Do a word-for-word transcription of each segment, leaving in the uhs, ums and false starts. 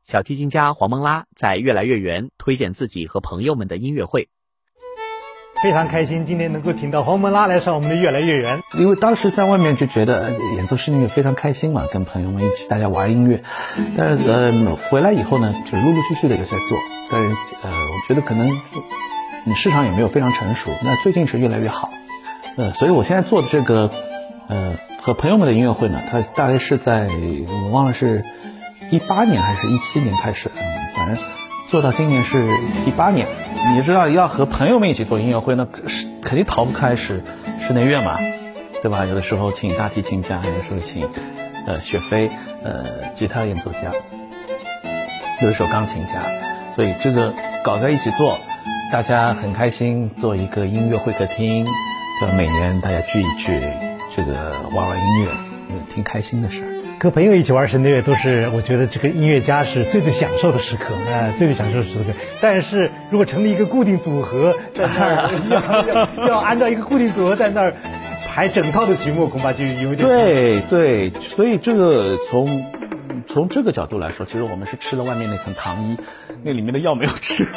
小提琴家黄蒙拉在越来越圆推荐自己和朋友们的音乐会。 非常开心今天能够请到黄蒙拉来上我们的越来越圆， 因为当时在外面就觉得演奏室内乐非常开心嘛，跟朋友们一起大家玩音乐，但是呃回来以后呢，就陆陆续续的有在做，但是呃我觉得可能你市场也没有非常成熟，那最近是越来越好，呃所以我现在做的这个呃和朋友们的音乐会呢，它大概是在我忘了是一八年还是一七年开始，嗯反正做到今年是第八年。你知道要和朋友们一起做音乐会，那肯定逃不开是室内乐嘛，对吧？有的时候请大提琴家，有的时候请呃雪飞呃吉他演奏家，有的时候钢琴家，所以这个搞在一起做，大家很开心，做一个音乐会客厅，就每年大家聚一聚，这个玩玩音乐，嗯，挺开心的事儿。 和朋友一起玩室内乐都是我觉得这个音乐家是最最享受的时刻，呃，最最享受的时刻。但是如果成立一个固定组合，在那儿要要要按照一个固定组合在那儿排整套的曲目，恐怕就有点对对，所以这个从从这个角度来说，其实我们是吃了外面那层糖衣，那里面的药没有吃。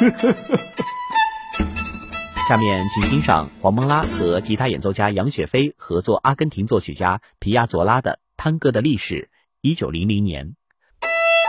下面请欣赏黄蒙拉和吉他演奏家杨雪飞合作阿根廷作曲家皮亚佐拉的《探戈的历史》，一九零零年。